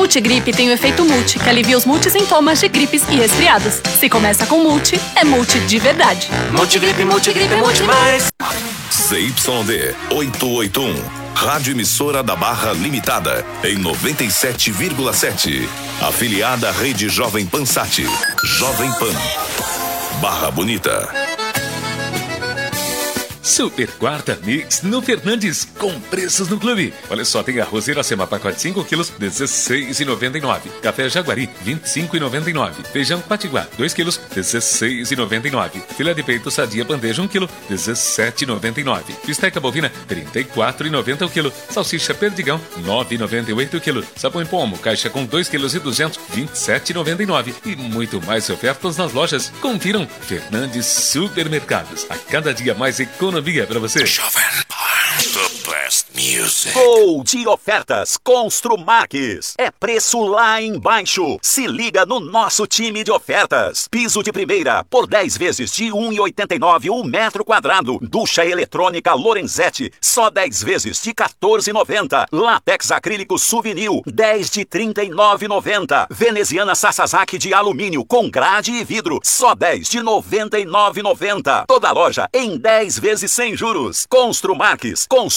Multigripe tem o efeito multi, que alivia os multissintomas de gripes e resfriados. Se começa com multi, é multi de verdade. Multigripe, multigripe, multi mais. ZYD 881, Rádio Emissora da Barra Limitada, em 97,7. Afiliada à Rede Jovem Pan Sat. Jovem Pan. Barra Bonita. Super Quarta Mix no Fernandes, com preços no clube. Olha só, tem arroz Iracema, pacote 5 quilos, R$16,99. Café Jaguari, R$25,99. Feijão Patiguar, 2 quilos, R$16,99. Filé de peito Sadia Bandeja, 1 quilo, R$17,99. Bisteca bovina, R$34,90 o quilo. Salsicha Perdigão, R$9,98 o quilo. Sabão em pomo, caixa com 2 quilos e 200, R$27,99. E muito mais ofertas nas lojas. Confiram Fernandes Supermercados. A cada dia mais econômico para você. Jovem Pan, the best music. Gol de ofertas Construmax. É preço lá embaixo. Se liga no nosso time de ofertas. Piso de primeira por 10 vezes de R$1,89 o metro quadrado. Ducha eletrônica Lorenzetti, só 10 vezes de R$14,90. Látex acrílico Souvenir, 10 de R$39,90. Veneziana Sasazaki de alumínio com grade e vidro, só 10 de R$99,90. Toda loja em 10 vezes sem juros. Construmax,